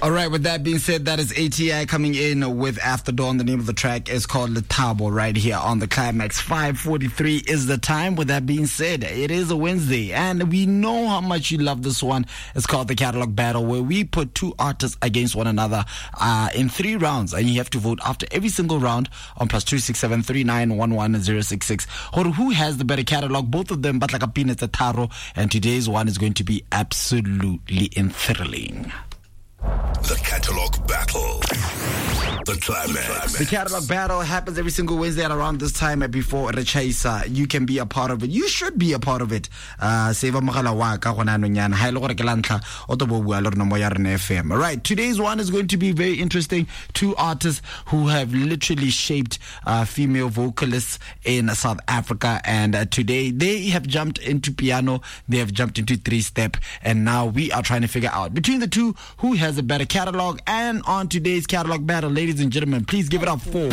All right, with that being said, that is ATI coming in with After Dawn. The name of the track is called Letabo right here on the Climax. 5:43 is the time. With that being said, it is a Wednesday, and we know how much you love this one. It's called the Catalog Battle, where we put two artists against one another in 3 rounds, and you have to vote after every single round on +267 3911 066. Who has the better catalog? Both of them, but like a peanut at Taro, and today's one is going to be absolutely enthralling. The Catalog Battle. The Climax. The Catalog Battle happens every single Wednesday at around this time before Rechaisa. You can be a part of it. You should be a part of it. Seva mogala wa ka gona no nyana. Ha ile gore ke lantla o to bo bua le rena mo ya rena FM. All right, today's one is going to be very interesting. Two artists who have literally shaped female vocalists in South Africa, and today they have jumped into piano, they have jumped into 3-step, and now we are trying to figure out between the two who has a better catalog. And on today's Catalog Battle, ladies and gentlemen, please give it up for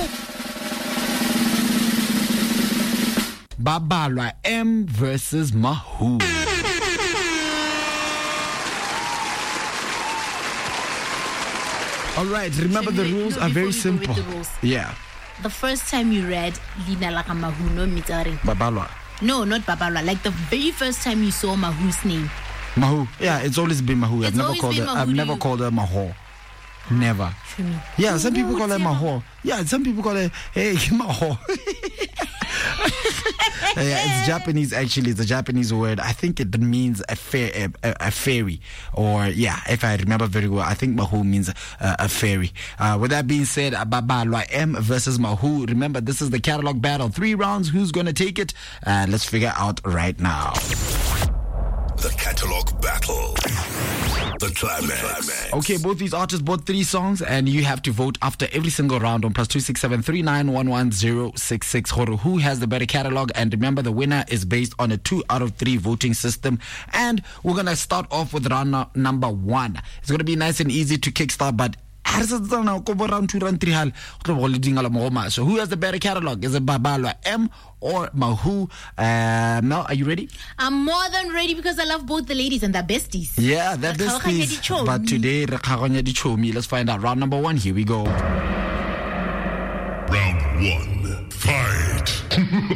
Babalwa M versus Mahu. All right, remember the rules are very simple. Yeah. The first time you read Lina Laka Mahu, no Mitari. Babalwa. No, not Babalwa. Like the very first time you saw Mahu's name. Mahu. Yeah, it's always been Mahu. I've never called her Maho. Never. Yeah, some people call her Maho. Yeah, some people call her, hey, Maho. Yeah, it's Japanese, actually. It's a Japanese word. I think it means a fairy. Or, yeah, if I remember very well, I think Mahu means a fairy. With that being said, Babalwa M versus Mahu. Remember, this is the Catalog Battle. 3 rounds. Who's going to take it? Let's figure out right now. The Catalog Battle. The Climax. Okay, both these artists bought 3 songs, and you have to vote after every single round on +267 3911 066. Who has the better catalog? And remember, the winner is based on a 2 out of 3 voting system. And we're going to start off with round number 1. It's going to be nice and easy to kickstart, but so who has the better catalog? Is it Babalwa M or Mahu? Mel, are you ready? I'm more than ready because I love both the ladies and they're besties. Yeah, they're besties. But today, let's find out. Round number 1, here we go. Round 1, fight.